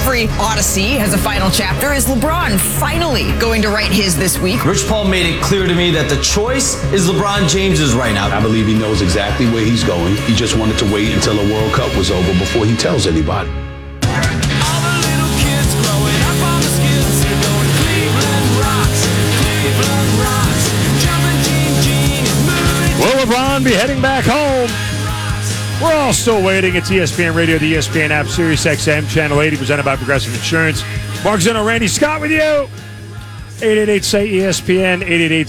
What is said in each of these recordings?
Every Odyssey has a final chapter. Is LeBron finally going to write his this week? Rich Paul made it clear to me that the choice is LeBron James's right now. I believe he knows exactly where he's going. He just wanted to wait until the World Cup was over before he tells anybody. Will LeBron be heading back home? We're all still waiting. It's ESPN Radio, the ESPN app, Sirius XM, Channel 80, presented by Progressive Insurance. Mark Zeno, Randy Scott with you. 888-SAY-ESPN,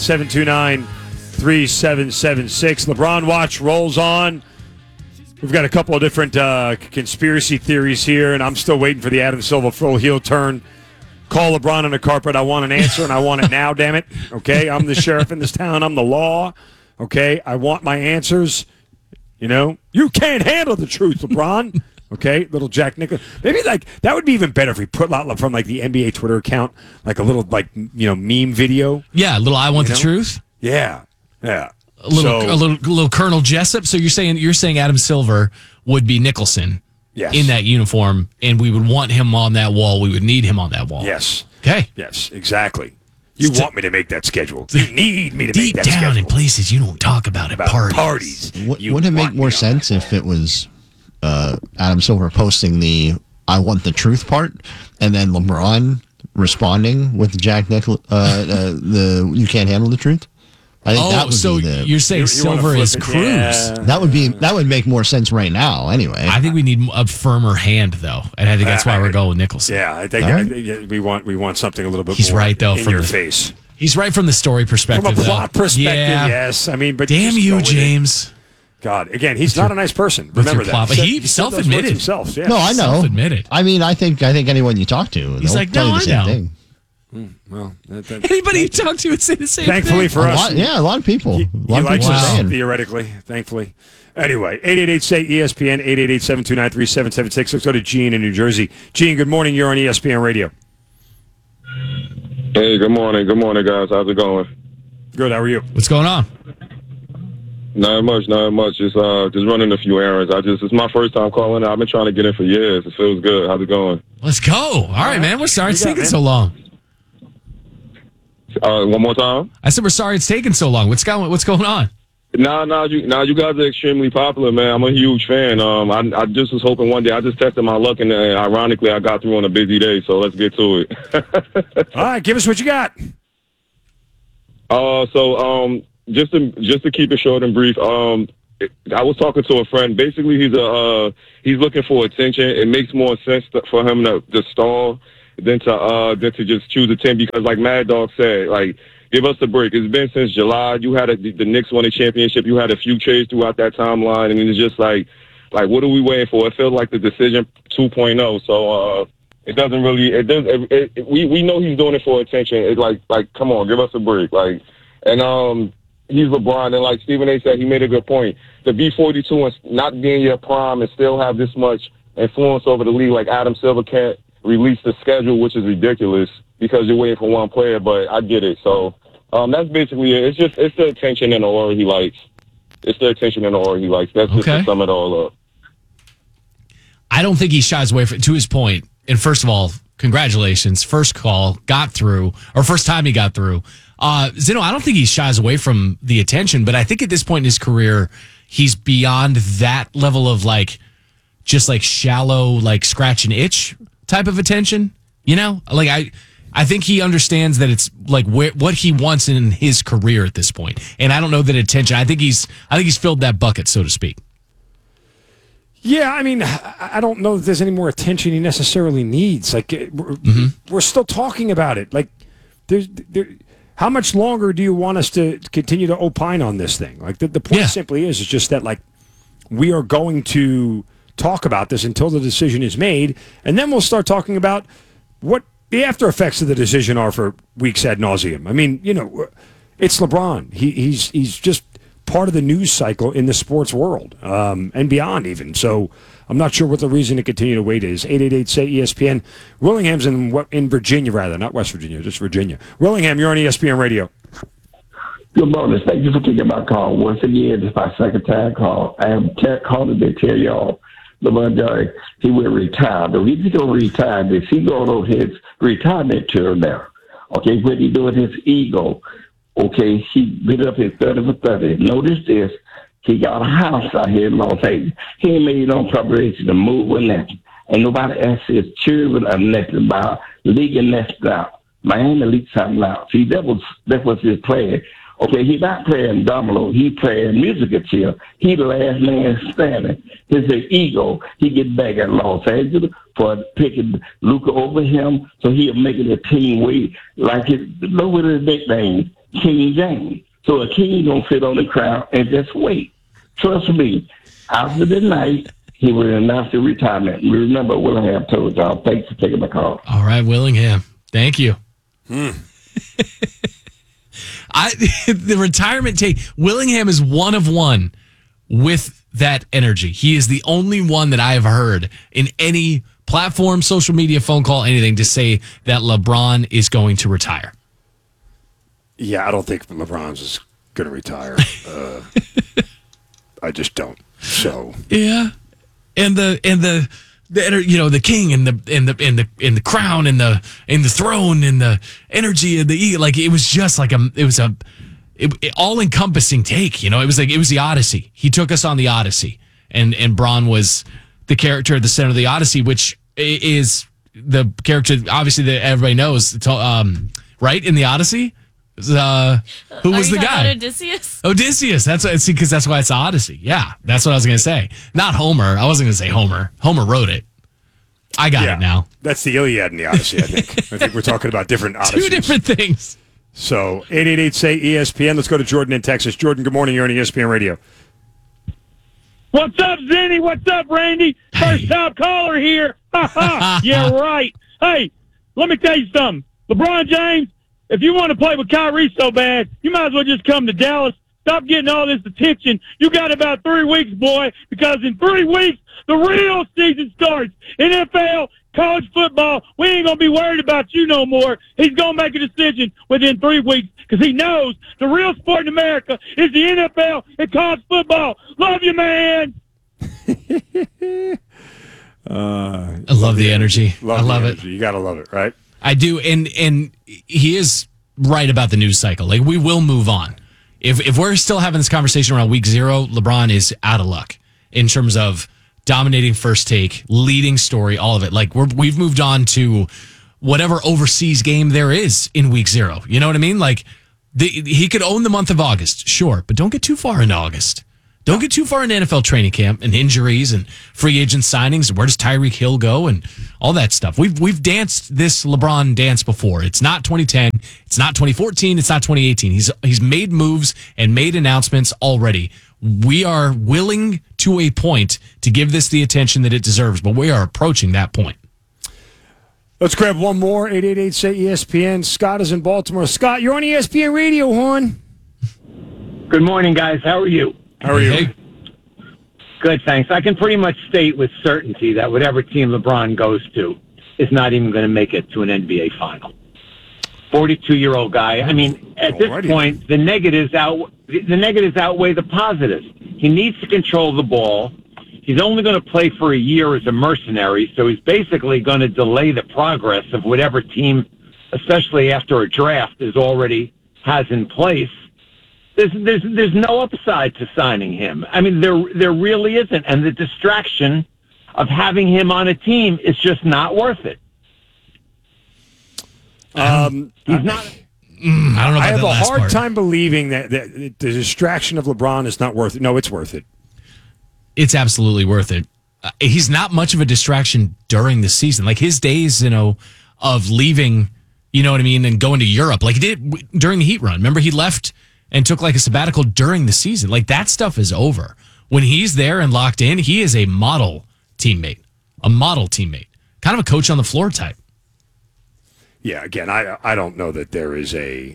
888-729-3776. LeBron Watch rolls on. We've got a couple of different conspiracy theories here, and I'm still waiting for the Adam Silver full heel turn. Call LeBron on the carpet. I want an answer, and I want it now, damn it. Okay, I'm the sheriff in this town. I'm the law. Okay, I want my answers. You know, you can't handle the truth, LeBron. Okay, little Jack Nicklaus. Maybe like that would be even better if we put out from like the NBA Twitter account, like a little meme video. Yeah, a little I want the truth. Yeah. A little Colonel Jessup. So you're saying Adam Silver would be Nicholson. Yes. In that uniform, and we would want him on that wall. We would need him on that wall. Yes. Okay. Yes, exactly. You want me to make that schedule. You need me to make that schedule. Deep down in places you don't talk about parties. Wouldn't it make more sense if it was Adam Silver posting the I want the truth part, and then LeBron responding with Jack Nicklaus, the you can't handle the truth? I think that would be you're saying Silver is Cruz. Yeah. That would make more sense right now. Anyway, I think we need a firmer hand, though, and I think that's why we're going with Nicholson. Yeah, I think we want something a little bit. He's more right though in from your the face. He's right from the story perspective. From a plot perspective, yeah. yes. I mean, but damn you, James. God, again, he's not a nice person. Remember that. But he self-admitted himself. Yeah. No, I know. Self-admitted. I mean, I think anyone you talk to, he's like, tell you the same thing. Well, anybody you talk to would say the same thankfully thing. For us. A lot of people. He likes us, theoretically, thankfully. Anyway, 888-SAY-ESPN, 888-729-3776. Let's go to Gene in New Jersey. Gene, good morning. You're on ESPN Radio. Hey, good morning. Good morning, guys. How's it going? Good. How are you? What's going on? Not much. Just running a few errands. It's my first time calling. I've been trying to get in for years. It feels good. How's it going? Let's go. All right, man. We're sorry it's taking so long. One more time. I said we're sorry it's taking so long. What's going on? You guys are extremely popular, man. I'm a huge fan. I just was hoping one day. I just tested my luck, and ironically, I got through on a busy day. So let's get to it. All right, give us what you got. Just to keep it short and brief, I was talking to a friend. Basically, he's looking for attention. It makes more sense for him to stall than to just choose a team because, like Mad Dog said, like give us a break. It's been since July. You had the Knicks won a championship. You had a few trades throughout that timeline, and it's just like what are we waiting for? It feels like the decision 2.0. So it doesn't really. We know he's doing it for attention. It's like come on, give us a break. He's LeBron, and like Stephen A. said, he made a good point. To be 42 and not be in your prime and still have this much influence over the league, like Adam Silver can't release the schedule, which is ridiculous because you're waiting for one player, but I get it. So that's basically it. It's the attention and the aura he likes. That's just to sum it all up. I don't think he shies away from, to his point. And first of all, congratulations. First call, got through, or first time he got through. Zeno, I don't think he shies away from the attention, but I think at this point in his career, he's beyond that level of just shallow, scratch and itch type of attention. You know, I think he understands that it's what he wants in his career at this point. And I don't know that attention. I think he's filled that bucket, so to speak. Yeah, I mean, I don't know that there's any more attention he necessarily needs. We're still talking about it. How much longer do you want us to continue to opine on this thing? The point simply is just that we are going to talk about this until the decision is made, and then we'll start talking about what the after effects of the decision are for weeks ad nauseum. I mean, it's LeBron. He's just part of the news cycle in the sports world and beyond even. So I'm not sure what the reason to continue to wait is. 888-SAY-ESPN. Willingham's in Virginia, rather, not West Virginia, just Virginia. Willingham, you're on ESPN Radio. Good morning. Thank you for taking my call. Once again, it's my second time call. I am calling to tell y'all LeBron James, he will retire. Though he's going to retire this. He going on his retirement tour now. Okay, what he doing his ego. Okay, he been up his 30 for 30. Notice this. He got a house out here in Los Angeles. He ain't made no preparation to move or nothing. And nobody asked his children or nothing about leaking next out. Miami leaked something out. See, that was his plan. Okay, he not playing domino. He playing musical chair. He the last man standing. His ego. He get back at Los Angeles for picking Luka over him, so he'll make it a team way like his look at his nickname, King James. So a king gonna sit on the crown and just wait. Trust me. After the night, he will announce the retirement. Remember, Willingham told y'all. Thanks for taking my call. All right, Willingham. Thank you. The retirement take. Willingham is one of one with that energy. He is the only one that I have heard in any platform, social media, phone call, anything to say that LeBron is going to retire. Yeah, I don't think LeBron's is going to retire. I just don't. So yeah, and the king and the crown and the throne and the energy and the like. It was just like it all encompassing take. It was the Odyssey. He took us on the Odyssey, and Bron was the character at the center of the Odyssey, which is the character obviously that everybody knows. Right in the Odyssey. Who was the guy? Odysseus. Odysseus. Because that's why it's Odyssey. Yeah, that's what I was going to say. Not Homer. I wasn't going to say Homer. Homer wrote it. I got it now. That's the Iliad and the Odyssey, I think. I think we're talking about different Odysseys. Two different things. So, 888-SAY-ESPN. Let's go to Jordan in Texas. Jordan, good morning. You're on ESPN Radio. What's up, Zenny? What's up, Randy? First time caller here. Yeah, right. Hey, let me tell you something. LeBron James, if you want to play with Kyrie so bad, you might as well just come to Dallas. Stop getting all this attention. You got about 3 weeks, boy, because in 3 weeks, the real season starts. NFL, college football, we ain't going to be worried about you no more. He's going to make a decision within 3 weeks because he knows the real sport in America is the NFL and college football. Love you, man. I love the energy. I love it. You got to love it, right? I do, and he is right about the news cycle. Like, we will move on. If we're still having this conversation around week 0, LeBron is out of luck in terms of dominating first take, leading story, all of it. Like, we've moved on to whatever overseas game there is in week 0. You know what I mean? Like, he could own the month of August, sure, but don't get too far into August. Don't get too far into NFL training camp and injuries and free agent signings. Where does Tyreek Hill go and all that stuff? We've danced this LeBron dance before. It's not 2010. It's not 2014. It's not 2018. He's made moves and made announcements already. We are willing to a point to give this the attention that it deserves, but we are approaching that point. Let's grab one more. 888-SAY-ESPN. Scott is in Baltimore. Scott, you're on ESPN Radio, hon. Good morning, guys. How are you? How are you? Hey. Good, thanks. I can pretty much state with certainty that whatever team LeBron goes to is not even going to make it to an NBA final. 42-year-old guy. I mean, at this point, the negatives outweigh the positives. He needs to control the ball. He's only going to play for a year as a mercenary, so he's basically going to delay the progress of whatever team, especially after a draft, has in place. There's no upside to signing him. I mean, there really isn't, and the distraction of having him on a team is just not worth it. He's not. I don't know. I have a hard part. time believing that the distraction of LeBron is not worth it. No, it's worth it. It's absolutely worth it. He's not much of a distraction during the season. Like, his days, of leaving, you know what I mean, and going to Europe, like he did during the Heat run. Remember, he left and took like a sabbatical during the season. Like, that stuff is over. When he's there and locked in, he is a model teammate, kind of a coach on the floor type. Yeah, again, I don't know that there is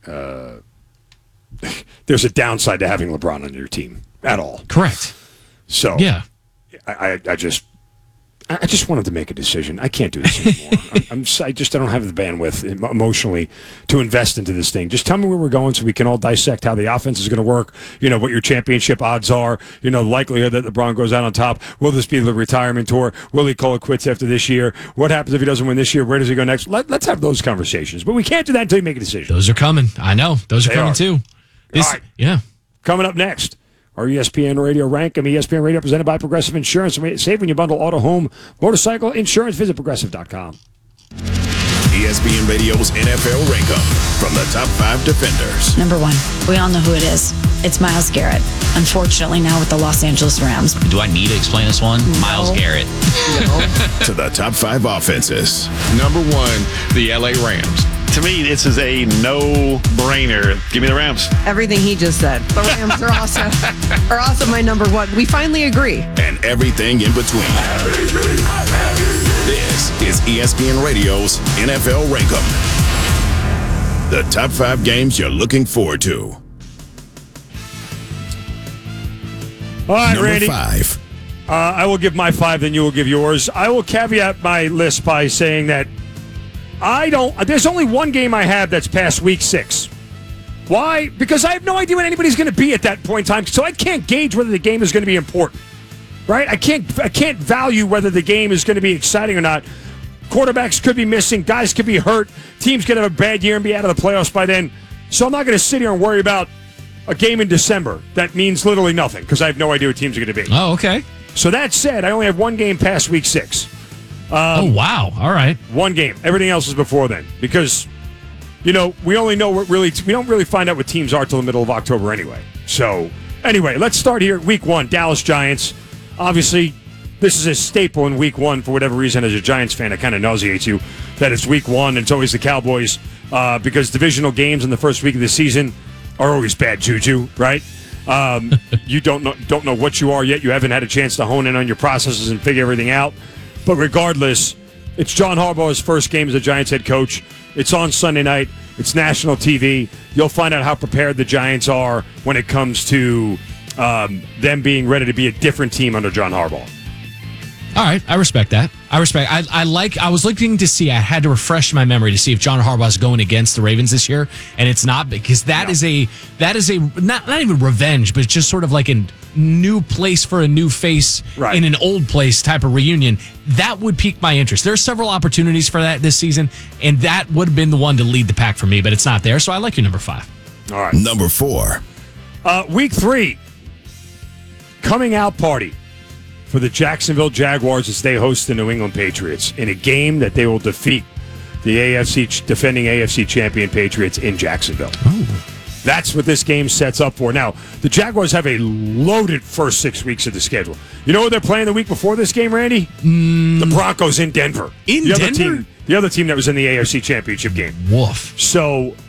there's a downside to having LeBron on your team at all. Correct. So yeah, I I just wanted to make a decision. I can't do this anymore. I don't have the bandwidth emotionally to invest into this thing. Just tell me where we're going so we can all dissect how the offense is going to work, what your championship odds are, the likelihood that LeBron goes out on top. Will this be the retirement tour? Will he call it quits after this year? What happens if he doesn't win this year? Where does he go next? Let's have those conversations. But we can't do that until you make a decision. Those are coming. I know. Those are coming too. All right. Yeah. Coming up next, our ESPN Radio Rank. ESPN Radio presented by Progressive Insurance. Save when you bundle auto, home, motorcycle insurance. Visit Progressive.com. ESPN Radio's NFL Rank-Up from the top 5 defenders. Number 1, we all know who it is. It's Myles Garrett. Unfortunately, now with the Los Angeles Rams. Do I need to explain this one? No. Myles Garrett. To the top 5 offenses. Number 1, the LA Rams. To me, this is a no-brainer. Give me the Rams. Everything he just said. The Rams are also my number 1. We finally agree. And everything in between. This is ESPN Radio's NFL Rank-Up. The top 5 games you're looking forward to. All right, number Randy. 5. I will give my 5, then you will give yours. I will caveat my list by saying that there's only one game I have that's past week 6. Why? Because I have no idea when anybody's going to be at that point in time, so I can't gauge whether the game is going to be important. Right? I can't value whether the game is going to be exciting or not. Quarterbacks could be missing, guys could be hurt, teams could have a bad year and be out of the playoffs by then. So I'm not going to sit here and worry about a game in December that means literally nothing because I have no idea what teams are going to be. Oh, okay. So that said, I only have one game past week 6. Oh, wow. All right. One game. Everything else is before then. Because, we only know we don't really find out what teams are till the middle of October anyway. So, anyway, let's start here. Week 1, Dallas Giants. Obviously, this is a staple in week 1 for whatever reason. As a Giants fan, it kind of nauseates you that it's week 1 and it's always the Cowboys because divisional games in the first week of the season are always bad juju, right? You don't know what you are yet. You haven't had a chance to hone in on your processes and figure everything out. But regardless, it's John Harbaugh's first game as a Giants head coach. It's on Sunday night. It's national TV. You'll find out how prepared the Giants are when it comes to them being ready to be a different team under John Harbaugh. All right, I respect that. I was looking to see. I had to refresh my memory to see if John Harbaugh's going against the Ravens this year, and it's not because that is a not even revenge, but it's just sort of like a new place for a new face in an old place type of reunion. That would pique my interest. There are several opportunities for that this season, and that would have been the one to lead the pack for me, but it's not there. So I like your number 5. All right, number 4. Week 3, coming out party for the Jacksonville Jaguars as they host the New England Patriots in a game that they will defeat the defending AFC champion Patriots in Jacksonville. Oh. That's what this game sets up for. Now, the Jaguars have a loaded first 6 weeks of the schedule. You know what they're playing the week before this game, Randy? The Broncos in Denver. The other team that was in the AFC championship game. Woof. So